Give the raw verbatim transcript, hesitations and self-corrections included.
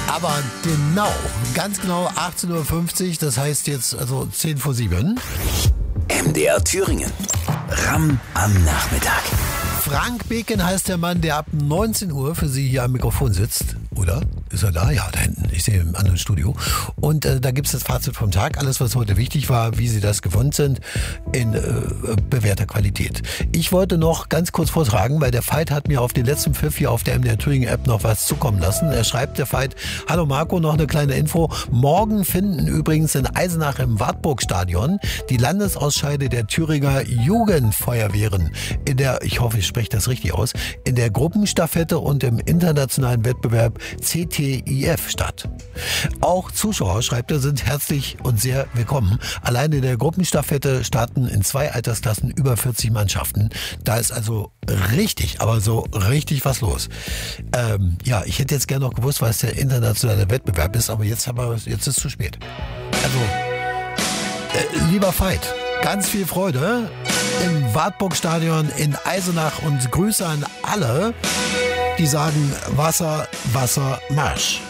Aber genau, ganz genau achtzehn Uhr fünfzig, das heißt jetzt also zehn vor sieben. M D R Thüringen. Ram am Nachmittag. Frank Beken heißt der Mann, der ab neunzehn Uhr für Sie hier am Mikrofon sitzt. Oder? Ist er da? Ja, da hinten. Ich sehe ihn im anderen Studio. Und äh, da gibt es das Fazit vom Tag. Alles, was heute wichtig war, wie Sie das gewohnt sind, in äh, bewährter Qualität. Ich wollte noch ganz kurz vortragen, weil der Veit hat mir auf den letzten Pfiff hier auf der M D R Thüringen App noch was zukommen lassen. Er schreibt, der Veit: Hallo Marco, noch eine kleine Info. Morgen finden übrigens in Eisenach im Wartburgstadion die Landesausscheide der Thüringer Jugendfeuerwehren in der, ich hoffe, ich spreche das richtig aus, in der Gruppenstaffette und im internationalen Wettbewerb C T I F statt. Auch Zuschauer, schreibt er, sind herzlich und sehr willkommen. Allein in der Gruppenstaffette starten in zwei Altersklassen über vierzig Mannschaften. Da ist also richtig, aber so richtig was los. Ähm, ja, ich hätte jetzt gerne noch gewusst, was der internationale Wettbewerb ist, aber jetzt, haben wir, jetzt ist es zu spät. Also, äh, lieber Veit, ganz viel Freude im Wartburgstadion in Eisenach und Grüße an alle, die sagen Wasser, Wasser, Marsch.